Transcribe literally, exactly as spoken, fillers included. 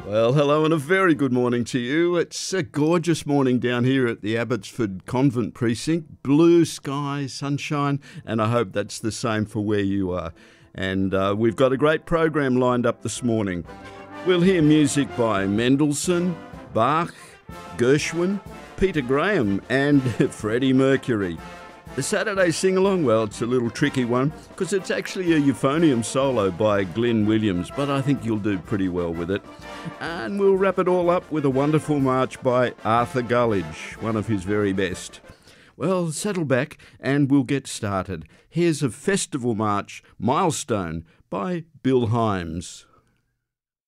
Well, hello and a very good morning to you. It's a gorgeous morning down here at the Abbotsford Convent Precinct. Blue sky, sunshine, and I hope that's the same for where you are. And uh, we've got a great program lined up this morning. We'll hear music by Mendelssohn, Bach, Gershwin, Peter Graham and Freddie Mercury. The Saturday sing-along, well, it's a little tricky one because it's actually a euphonium solo by Glenn Williams, but I think you'll do pretty well with it. And we'll wrap it all up with a wonderful march by Arthur Gullidge, one of his very best. Well, settle back and we'll get started. Here's a festival march, Milestone, by Bill Himes.